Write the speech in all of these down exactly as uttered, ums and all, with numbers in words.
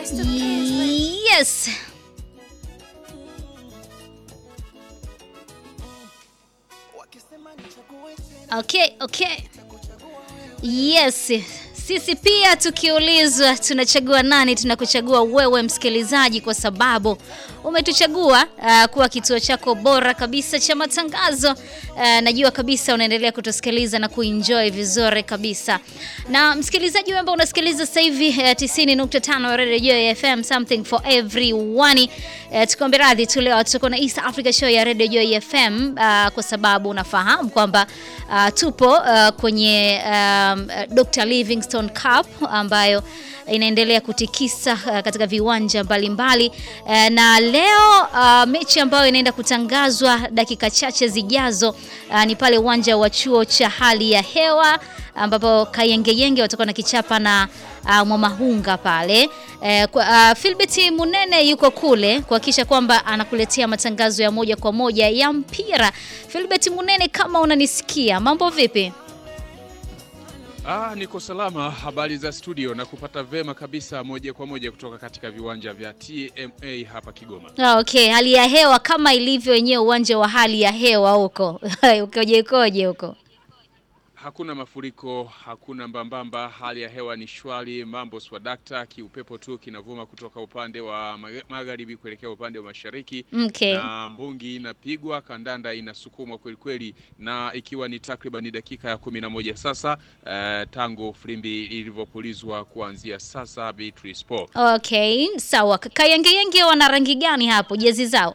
Yes. Okay, okay. Yes. Sisi pia tukiulizwa tunachagua nani, tunakuchagua wewe msikilizaji, kwa sababu umetuchagua uh, kuwa kituo chako bora kabisa cha matangazo. Uh, najua kabisa unaendelea kutusikiliza na kuenjoy vizuri kabisa. Na msikilizaji wewe ambao unasikiliza sasa hivi uh, tisini nukta tano Radio Joy F M, something for everyone. Uh, tukombe radhi tu leo tuko na East Africa Show ya Radio Joy F M uh, kwa sababu unafahamu kwamba uh, tupo uh, kwenye um, Doctor Livingstone Cup ambayo inaendelea kutikisa uh, katika viwanja mbalimbali uh, na leo uh, mechi ambayo inaenda kutangazwa dakika chache zijazo uh, ni pale uwanja wa chuo cha hali ya hewa ambapo Kayengeyenge watakuwa na kichapa na uh, Mwamahunga pale. Uh, uh, Philbert Munene yuko kule kuhakikisha kwamba anakuletea matangazo ya moja kwa moja ya mpira. Philbert Munene, kama unanisikia, mambo vipi? Ah, niko salama. Habari za studio na kupata vema kabisa moja kwa moja kutoka katika viwanja vya T M A hapa Kigoma. Ah, okay, hali ya hewa kama ilivyo wenyewe uwanja wa hali ya hewa huko. Ukoje koje huko? Hakuna mafuriko, hakuna mbambamba, hali ya hewa ni shwari, mambo swadakta, kiupepo tu kinavuma kutoka upande wa magharibi kuelekea upande wa mashariki. Okay. Na mbungi inapigwa, kandanda inasukumwa kweli kweli, na ikiwa ni takriban dakika ya kumi na moja sasa uh, tangu frimbi ilivyopulizwa kuanzia sasa Beatrice Sport. Okay, sawa. Kayengeyenge wana rangi gani hapo jezi zao?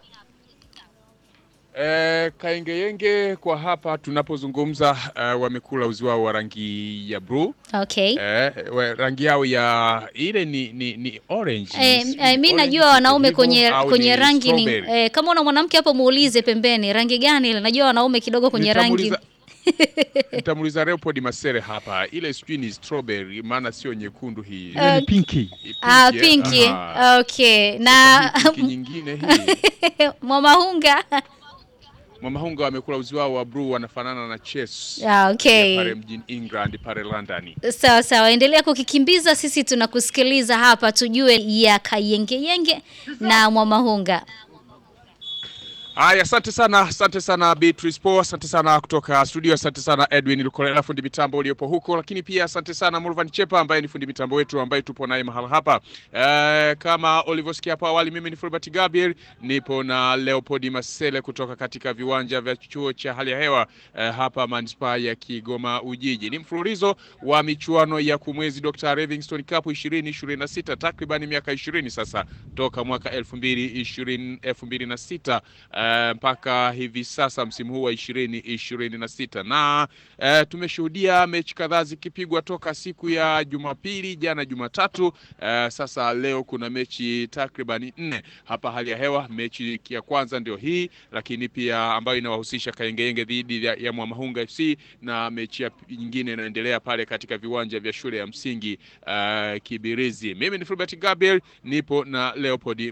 Eh, Kayengeyenge kwa hapa tunapozungumza uh, wamekula uzi wao wa rangi ya blue. Okay. Eh, rangi yao ya ile ni ni, ni orange. Eh, eh, mimi najua wanaume kwenye kwenye rangi ni eh, kama una mwanamke hapo muulize pembeni rangi gani ile. Najua wanaume kidogo kwenye rangi. Nitamuuliza Leopold Masere hapa. Ile sijui ni strawberry maana sio nyekundu hii. Uh, ni pinki. Ah, pinki. Okay. Na pinki nyingine hii. Mwamahunga. Mwamahunga wamekula uzi wao wa blue, wanafanana na chess. Ah, okay. Pale mjini England, pale London. Sawa sawa, endelea kukikimbiza, sisi tunakusikiliza hapa tujue ya Kayengeyenge na Mwamahunga. Haya, asante sana, asante sana Beatrice Po, asante sana kutoka studio, asante sana Edwin Lukolela fundi mitambo uliopo huko, lakini pia asante sana Mulvan Chepa ambaye ni fundi mitambo wetu ambaye tupo naye mahali hapa. E, kama ulivyosikia hapo awali, mimi ni Philbert Gabriel, nipo na Leopold Masele kutoka katika viwanja vya chuo cha hali ya hewa e, hapa manispaa ya Kigoma Ujiji. Ni mfululizo wa michuano ya kumwezi Doctor Livingstone Cup ishirini ishirini na sita, takriban miaka ishirini sasa toka mwaka elfu mbili ishirini elfu mbili na sita mpaka uh, hivi sasa msimu huu wa ishirini ishirini na sita, na uh, tumeshuhudia mechi kadhaa zikipigwa toka siku ya Jumapili, jana Jumatatu. Uh, sasa leo kuna mechi takriban nne hapa hali ya hewa. Mechi ya kwanza ndio hii, lakini pia ambayo inawahusisha Kayengeyenge dhidi ya, ya Mwamahunga F C, na mechi nyingine inaendelea pale katika viwanja vya shule ya msingi uh, Kibirizi. Mimi ni Philbert Gabriel, nipo na Leopold